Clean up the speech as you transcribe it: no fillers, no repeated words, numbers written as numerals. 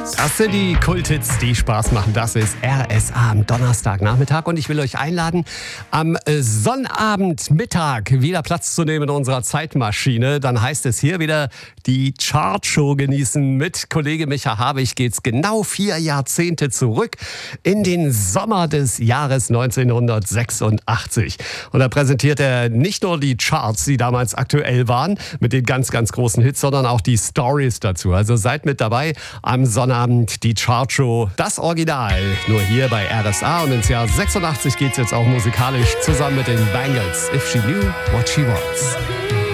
Das sind die Kulthits, die Spaß machen. Das ist RSA am Donnerstagnachmittag und ich will euch einladen, am Sonnabendmittag wieder Platz zu nehmen in unserer Zeitmaschine. Dann heißt es hier wieder die Chartshow genießen. Mit Kollege Micha Habich geht's genau 4 Jahrzehnte zurück in den Sommer des Jahres 1986. Und da präsentiert er nicht nur die Charts, die damals aktuell waren, mit den ganz, ganz großen Hits, sondern auch die Stories dazu. Also seid mit dabei am Sonnabend. Die Chartshow, das Original, nur hier bei RSA. Und ins Jahr 86 geht's jetzt auch musikalisch zusammen mit den Bangles. If She Knew What She Wants.